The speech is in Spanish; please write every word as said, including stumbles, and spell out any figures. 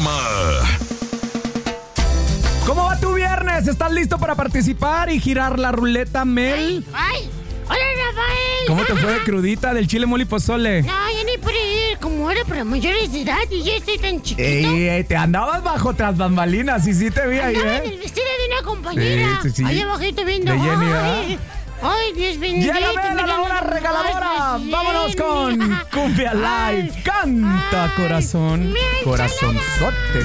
programa. ¿Cómo va tu viernes? ¿Estás listo para participar y girar la ruleta, Mel? ¡Ay! ¡Hola, Rafael! ¿Cómo te fue de crudita del chile mole y pozole? No, ya ni por ir. Como era para mayores de edad y ya estoy tan chiquito. Ey, ey, te andabas bajo tras bambalinas y sí te vi ahí, Andaba ¿eh? en el vestido de una compañera. Sí, sí, sí. Ahí abajito viendo. De Jenny, ay, ay, Dios bendito. ¡Llega Mel a la hora regaladora! Ay, ¡Vámonos con Jenny. Cumbia Live! Ay, ¡Canta, ay, corazón! me ¡Corazonzote!